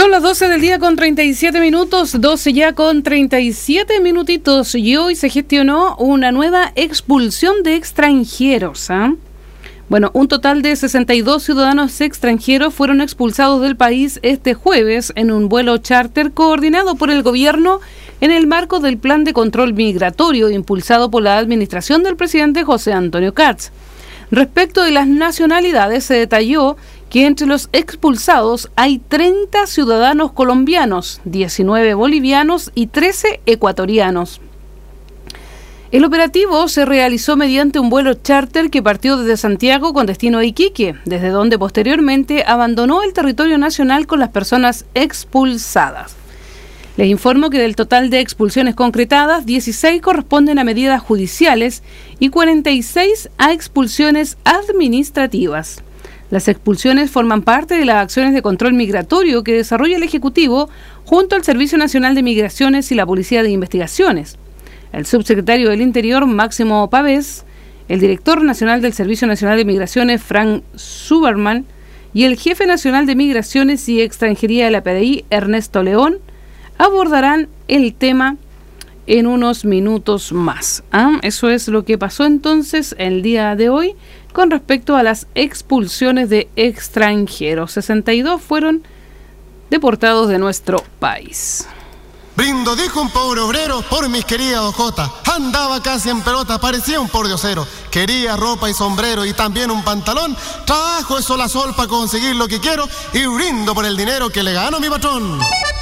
Son las 12 del día con 37 minutos, 12 ya con 37 minutitos, y hoy se gestionó una nueva expulsión de extranjeros. Bueno, un total de 62 ciudadanos extranjeros fueron expulsados del país este jueves en un vuelo charter coordinado por el gobierno en el marco del plan de control migratorio impulsado por la administración del presidente José Antonio Kast. Respecto de las nacionalidades, se detalló que entre los expulsados hay 30 ciudadanos colombianos, 19 bolivianos y 13 ecuatorianos. El operativo se realizó mediante un vuelo charter que partió desde Santiago con destino a Iquique, desde donde posteriormente abandonó el territorio nacional con las personas expulsadas. Les informo que del total de expulsiones concretadas, 16 corresponden a medidas judiciales y 46 a expulsiones administrativas. Las expulsiones forman parte de las acciones de control migratorio que desarrolla el Ejecutivo junto al Servicio Nacional de Migraciones y la Policía de Investigaciones. El subsecretario del Interior, Máximo Pavés, el director nacional del Servicio Nacional de Migraciones, Frank Zuberman, y el jefe nacional de Migraciones y Extranjería de la PDI, Ernesto León, abordarán el tema en unos minutos más. Eso es lo que pasó entonces el día de hoy con respecto a las expulsiones de extranjeros. 62 fueron deportados de nuestro país. Brindo, dijo un pobre obrero, por mis queridas ojotas. Andaba casi en pelota, parecía un pordiosero. Quería ropa y sombrero y también un pantalón. Trabajo de sol a sol para conseguir lo que quiero y brindo por el dinero que le gano a mi patrón.